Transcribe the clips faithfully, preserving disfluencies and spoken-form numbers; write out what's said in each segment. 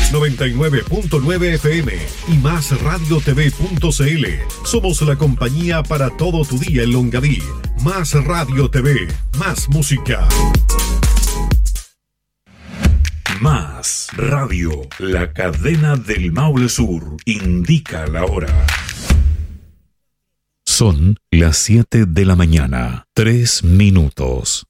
noventa y nueve punto nueve F M y más radio t v punto c l. Somos la compañía para todo tu día en Longaví. Más Radio T V, más música. Más Radio, la cadena del Maule Sur, indica la hora. Son las siete de la mañana, tres minutos.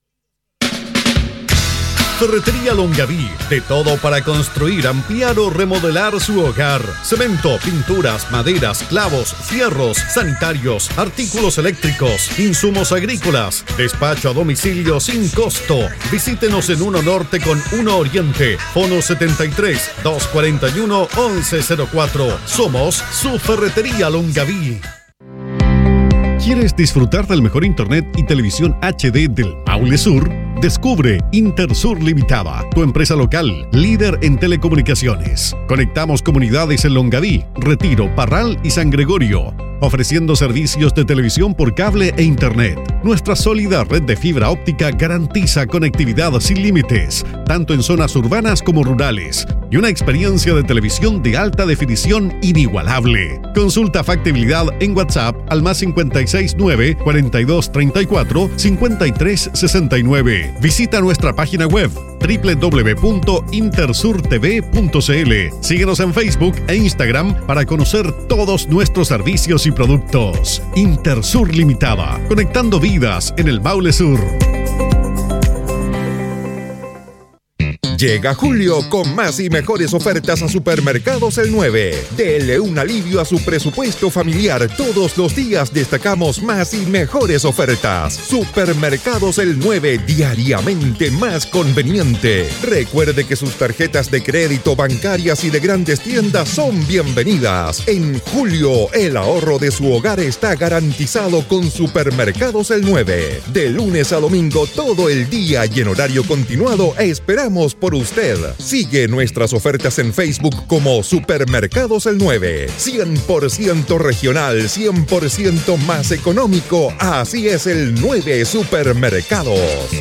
Ferretería Longaví, de todo para construir, ampliar o remodelar su hogar. Cemento, pinturas, maderas, clavos, fierros, sanitarios, artículos eléctricos, insumos agrícolas. Despacho a domicilio sin costo. Visítenos en uno Norte con uno Oriente. Fono setenta y tres, doscientos cuarenta y uno, once cero cuatro. Somos su Ferretería Longaví. ¿Quieres disfrutar del mejor internet y televisión H D del Maule Sur? Descubre Intersur Limitada, tu empresa local, líder en telecomunicaciones. Conectamos comunidades en Longaví, Retiro, Parral y San Gregorio, ofreciendo servicios de televisión por cable e internet. Nuestra sólida red de fibra óptica garantiza conectividad sin límites, tanto en zonas urbanas como rurales, y una experiencia de televisión de alta definición inigualable. Consulta factibilidad en WhatsApp al más cincuenta y seis nueve, cuarenta y dos treinta y cuatro, cincuenta y tres sesenta y nueve. Visita nuestra página web doble u doble u doble u punto intersur t v punto c l. Síguenos en Facebook e Instagram para conocer todos nuestros servicios y productos. Intersur Limitada, conectando vidas en el Maule Sur. Llega julio con más y mejores ofertas a Supermercados El nueve. Dele un alivio a su presupuesto familiar. Todos los días destacamos más y mejores ofertas. Supermercados El nueve, diariamente más conveniente. Recuerde que sus tarjetas de crédito, bancarias y de grandes tiendas son bienvenidas. En julio, el ahorro de su hogar está garantizado con Supermercados El nueve. De lunes a domingo, todo el día y en horario continuado, esperamos por usted. Sigue nuestras ofertas en Facebook como Supermercados El nueve. cien por ciento regional, cien por ciento más económico. Así es el nueve Supermercados.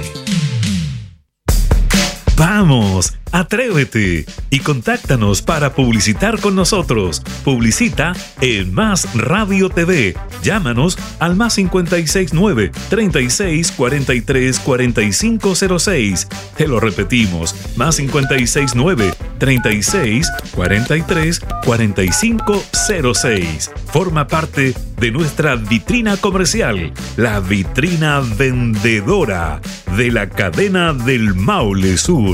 ¡Vamos! ¡Atrévete! Y contáctanos para publicitar con nosotros. Publicita en Más Radio T V. Llámanos al más cincuenta y seis nueve, treinta y seis, cuarenta y tres, cuarenta y cinco cero seis. Te lo repetimos. Más cincuenta y seis nueve, treinta y seis, cuarenta y tres, cuarenta y cinco cero seis. Forma parte de nuestra vitrina comercial. La vitrina vendedora de la cadena del Maule Sur.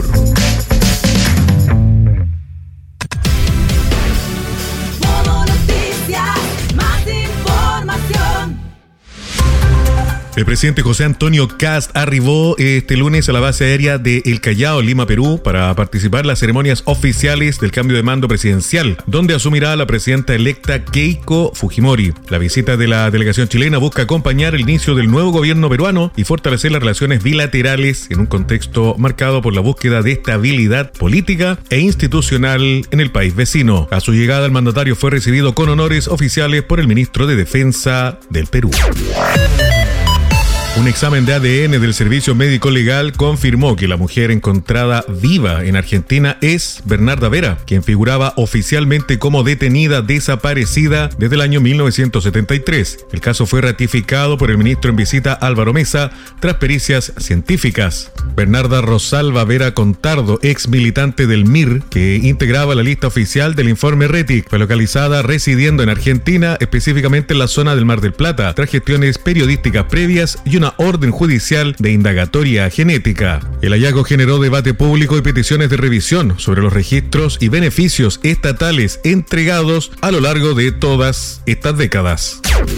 El presidente José Antonio Kast arribó este lunes a la base aérea de El Callao, Lima, Perú, para participar en las ceremonias oficiales del cambio de mando presidencial, donde asumirá la presidenta electa Keiko Fujimori. La visita de la delegación chilena busca acompañar el inicio del nuevo gobierno peruano y fortalecer las relaciones bilaterales en un contexto marcado por la búsqueda de estabilidad política e institucional en el país vecino. A su llegada, el mandatario fue recibido con honores oficiales por el ministro de Defensa del Perú. Un examen de A D N del Servicio Médico Legal confirmó que la mujer encontrada viva en Argentina es Bernarda Vera, quien figuraba oficialmente como detenida desaparecida desde el año mil novecientos setenta y tres. El caso fue ratificado por el ministro en visita Álvaro Mesa tras pericias científicas. Bernarda Rosalba Vera Contardo, ex militante del M I R, que integraba la lista oficial del informe RETIC, fue localizada residiendo en Argentina, específicamente en la zona del Mar del Plata, tras gestiones periodísticas previas y una orden judicial de indagatoria genética. El hallazgo generó debate público y peticiones de revisión sobre los registros y beneficios estatales entregados a lo largo de todas estas décadas.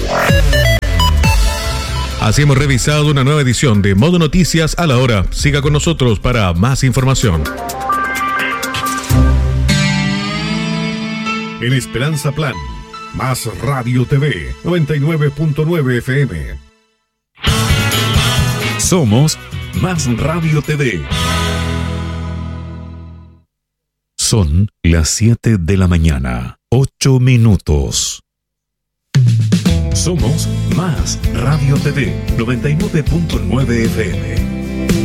Así hemos revisado una nueva edición de Modo Noticias a la hora. Siga con nosotros para más información. En Esperanza Plan, Más Radio T V, noventa y nueve punto nueve F M. Somos Más Radio T V. Son las siete de la mañana, ocho minutos. Somos Más Radio T V, noventa y nueve punto nueve F M.